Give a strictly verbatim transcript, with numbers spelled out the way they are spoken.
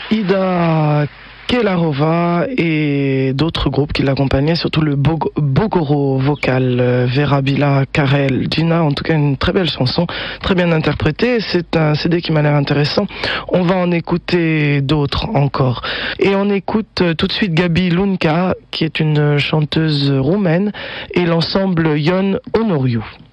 Ida Kelarova et d'autres groupes qui l'accompagnaient, surtout le Bog- Bogoro vocal, euh, Vera Bila, Karel, Gina, en tout cas une très belle chanson, très bien interprétée. C'est un C D qui m'a l'air intéressant. On va en écouter d'autres encore. Et on écoute euh, tout de suite Gabi Lunca, qui est une chanteuse roumaine, et l'ensemble Ion Honoriu.